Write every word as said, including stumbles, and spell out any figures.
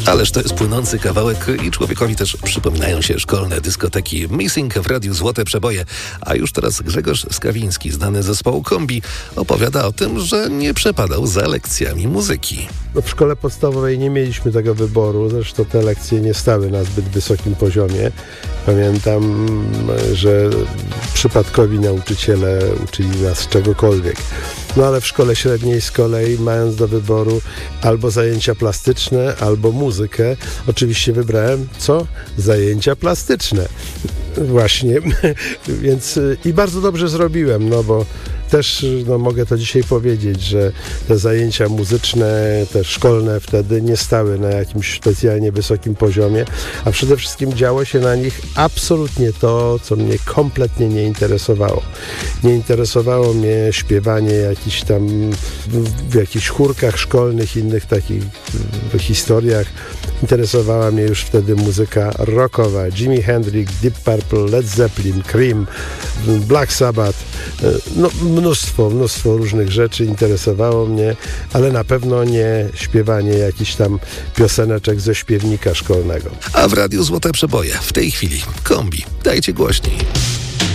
Ależ to jest płynący kawałek i człowiekowi też przypominają się szkolne dyskoteki Missing w Radiu Złote Przeboje. A już teraz Grzegorz Skawiński, znany z zespołu Kombi, opowiada o tym, że nie przepadał za lekcjami muzyki. No w szkole podstawowej nie mieliśmy tego wyboru, zresztą te lekcje nie stały na zbyt wysokim poziomie. Pamiętam, że przypadkowi nauczyciele uczyli nas czegokolwiek. No ale w szkole średniej z kolei, mając do wyboru albo zajęcia plastyczne, albo muzykę, oczywiście wybrałem co? Zajęcia plastyczne. Właśnie, więc i bardzo dobrze zrobiłem, no bo też no, mogę to dzisiaj powiedzieć, że te zajęcia muzyczne, te szkolne wtedy nie stały na jakimś specjalnie wysokim poziomie, a przede wszystkim działo się na nich absolutnie to, co mnie kompletnie nie interesowało. Nie interesowało mnie śpiewanie jakichś tam w, w jakichś chórkach szkolnych, innych takich historiach. Interesowała mnie już wtedy muzyka rockowa. Jimi Hendrix, Deep Purple, Led Zeppelin, Cream, Black Sabbath. No, mnóstwo, mnóstwo różnych rzeczy interesowało mnie, ale na pewno nie śpiewanie jakichś tam pioseneczek ze śpiewnika szkolnego. A w Radiu Złote Przeboje w tej chwili Kombi. Dajcie głośniej.